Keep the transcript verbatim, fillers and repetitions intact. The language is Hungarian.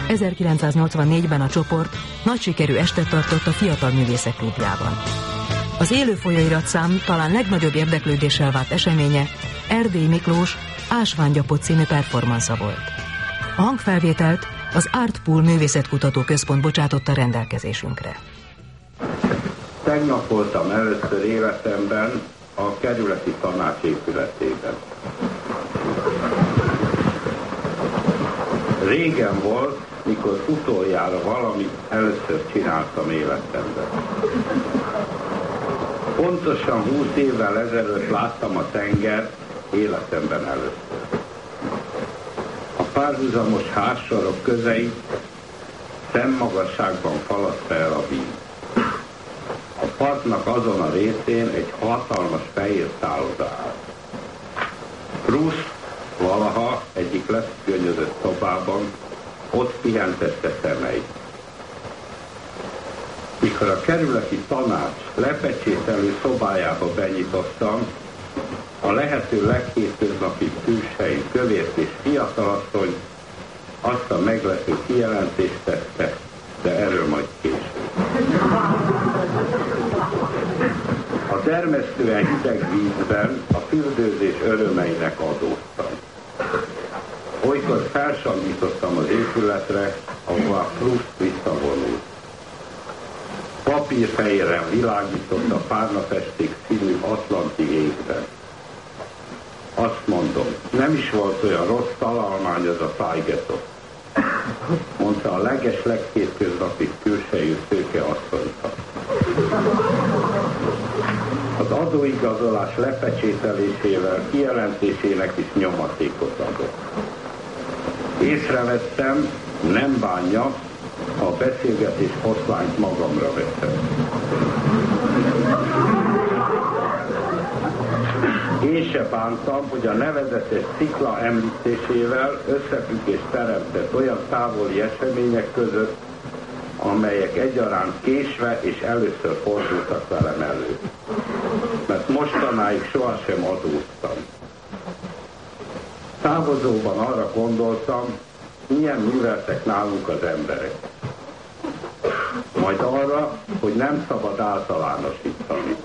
ezerkilencszáznyolcvannégyben a csoport nagy sikerű estet tartott a Fiatal Művészek Klubjában. Az élő folyóiratszám talán legnagyobb érdeklődéssel vált eseménye Erdély Miklós Ásványgyapot című performansza volt. A hangfelvételt az Artpool Művészetkutató Központ bocsátotta rendelkezésünkre. Tegnap voltam először életemben a kerületi tanács épületében. Régen volt, mikor utoljára valamit először csináltam életemben. Pontosan húsz évvel ezelőtt láttam a tengert életemben először. A párhuzamos házsorok közeit szemmagasságban faladta el a víz. A partnak azon a részén egy hatalmas fehér szálloda áll. Proust valaha egyik leszkönnyözött szobában ott pihentette szemeit. Mikor a kerületi tanács lepecsételő szobájába benyitottam, a lehető leghétköznapi külsejű kövért és fiatalasszony azt a meglepő kijelentést tette, de erről majd később. A dermesztően hideg vízben a fürdőzés örömeinek adóztam. Olykor felsandítottam az épületre, ahová Proust visszavonult. Papírfehéren világított a párnapesték színű atlanti égben. Azt mondom, nem is volt olyan rossz talalmány az a tájgetok, mondta a leges leghétköznapi külsejű szőke asszonyka. Az adóigazolás lepecsételésével kijelentésének is nyomatékot adott. Észrevettem, nem bánja, ha a beszélgetés hosszlányt magamra vettem. Én se bántam, hogy a nevezetes szikla említésével összefüggést teremtett olyan távoli események között, amelyek egyaránt késve és először fordultak velem elő. Mert mostanáig sohasem adóztam. Távozóban arra gondoltam, milyen műveltek nálunk az emberek. Majd arra, hogy nem szabad általánosítani.